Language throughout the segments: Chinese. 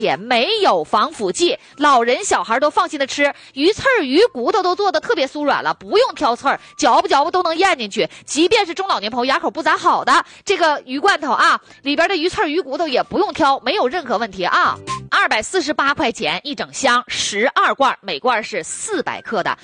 也没有防腐剂，老人小孩都放心的吃。鱼刺儿、鱼骨头都做的特别酥软了，不用挑刺儿，嚼吧都能咽进去。即便是中老年朋友牙口不咋好的，这个鱼罐头啊，里边的鱼刺儿、鱼骨头也不用挑，没有任何问题啊。248块钱一整箱，12罐，每罐是400克的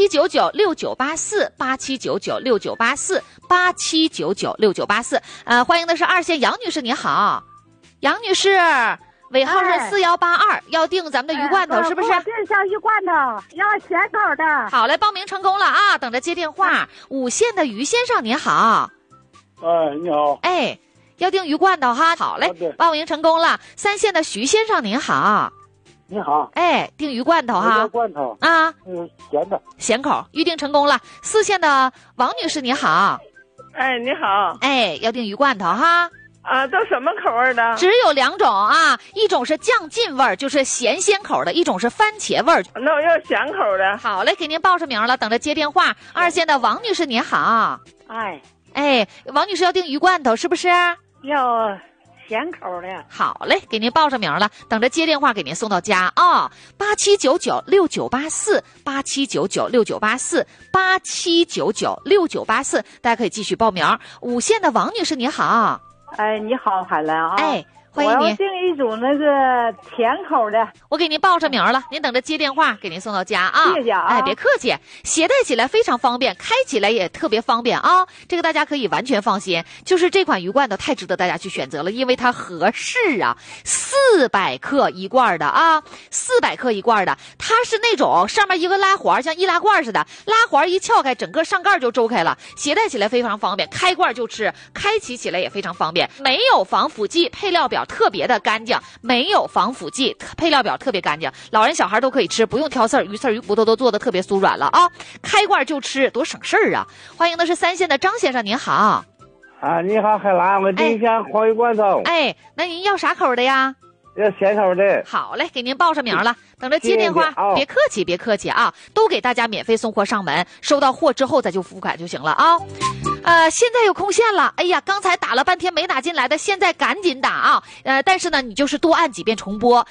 ，87996984，87996984，87996984。欢迎的是2线杨女士，你好，杨女士。尾号是4182，要订咱们的鱼罐头，是不是？ 订箱鱼罐头，要咸口的。 好嘞，报名成功了啊！等着接电话。5线的于先生您好。 你好。 要订鱼罐头哈。好嘞，报名成功了。3线的徐先生您好。 你好。 订鱼罐头哈。 罐头啊。 咸的。 咸口，预定成功了。4线的王女士你好。 你好。 要订鱼罐头哈。 都什么口味的？ 只有2种啊，一种是酱劲味儿，就是咸鲜口的；一种是番茄味儿。 那我要咸口的。 好嘞，给您报上名了，等着接电话。2线的王女士您好。王女士要订鱼罐头是不是？ 要咸口的。 好嘞，给您报上名了，等着接电话给您送到家啊。87996984，87996984，87996984，大家可以继续报名。5线的王女士您好。 你好，海兰啊！ 欢迎您。 我要订一种那个甜口的， 我给您报上名了，您等着接电话，给您送到家啊！ 谢谢啊！ 别客气，携带起来非常方便，开起来也特别方便啊！这个大家可以完全放心，就是这款鱼罐头太值得大家去选择了，因为它合适啊，400克一罐的啊，400克一罐的，它是那种上面一个拉环，像易拉罐似的，拉环一撬开，整个上盖就周开了，携带起来非常方便，开罐就吃，开启起来也非常方便，没有防腐剂，配料表特别的干净，没有防腐剂，配料表特别干净，老人小孩都可以吃，不用挑刺儿，鱼刺儿、鱼骨头都做的特别酥软了啊！开罐就吃，多省事儿啊！欢迎的是3线的张先生，您好。 你好，海兰，我订一箱黄鱼罐头。 那您要啥口的呀？ 要咸口的。 好嘞，给您报上名了，等着接电话。别客气，别客气啊，都给大家免费送货上门，收到货之后再就付款就行了啊。现在有空线了，哎呀，刚才打了半天没打进来的，现在赶紧打啊！但是呢，你就是多按几遍重播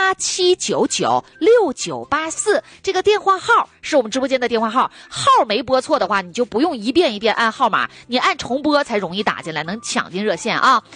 87996984，这个电话号是我们直播间的电话号，号没拨错的话，你就不用一遍一遍按号码，你按重播才容易打进来，能抢进热线啊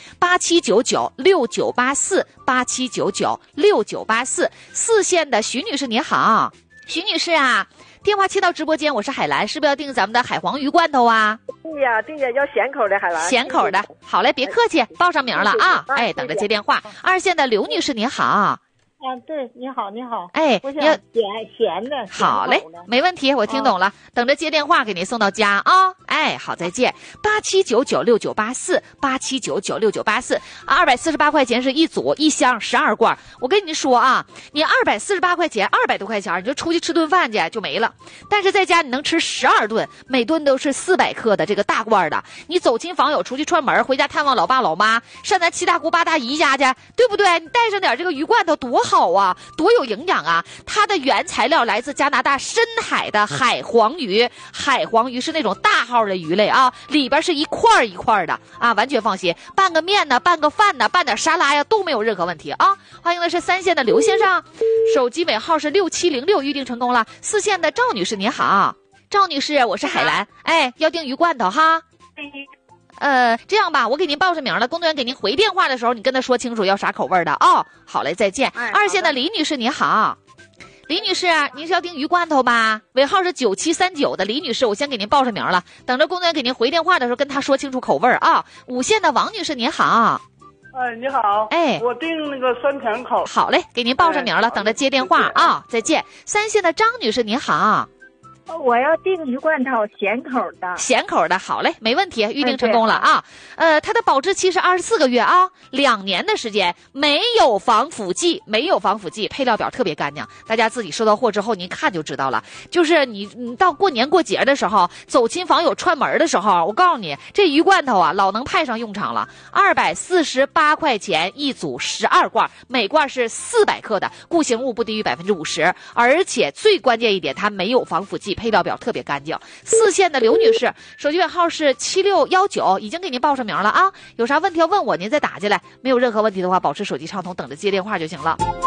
！87996984，87996984。4线的徐女士你好，徐女士啊。电话切到直播间，我是海兰，是不是要订咱们的海黄鱼罐头啊？ 对呀，订的要咸口的海兰。 咸口的，好嘞，别客气，报上名了啊！等着接电话。2线的刘女士您好。 对，你好，你好。 我想咸的。 好嘞，没问题，我听懂了，等着接电话给您送到家啊！好，再见。87996984，87996984，248块钱是一组，一箱12罐。我跟你说啊，你248块钱，200多块钱，你就出去吃顿饭去就没了。但是在家你能吃12顿，每顿都是400克的这个大罐的。你走亲访友，出去串门，回家探望老爸老妈，上咱7大姑8大姨家去，对不对？你带上点这个鱼罐头多好啊，多有营养啊！它的原材料来自加拿大深海的海黄鱼，海黄鱼是那种大号的鱼类啊，里边是一块一块的啊，完全放心，拌个面呢，拌个饭呢，拌点沙拉呀，都没有任何问题啊！欢迎的是3线的刘先生，手机尾号是6706，预定成功了。4线的赵女士您好，赵女士，我是海兰，要订鱼罐头哈。这样吧，我给您报上名了，工作人员给您回电话的时候，你跟他说清楚要啥口味的哦。好嘞，再见。2线的李女士你好，李女士，您是要订鱼罐头吧？尾号是9739的李女士，我先给您报上名了，等着工作人员给您回电话的时候，跟他说清楚口味啊。5线的王女士您好。 你好。我订那个酸甜口。 好嘞，给您报上名了，等着接电话啊。再见。3线的张女士您好。 我要订鱼罐头咸口的。 咸口的，好嘞，没问题，预定成功了啊。它的保质期是24个月啊，2年的时间，没有防腐剂，没有防腐剂，配料表特别干净，大家自己收到货之后您看就知道了。就是你到过年过节的时候，走亲访友串门的时候，我告诉你，这鱼罐头啊，老能派上用场了。248块钱一组12罐，每罐是400克的，固形物不低于50%，而且最关键一点，它没有防腐剂。 配料表特别干净。4线的刘女士，手机尾号是7619，已经给您报上名了啊。有啥问题要问我，您再打进来。没有任何问题的话，保持手机畅通，等着接电话就行了。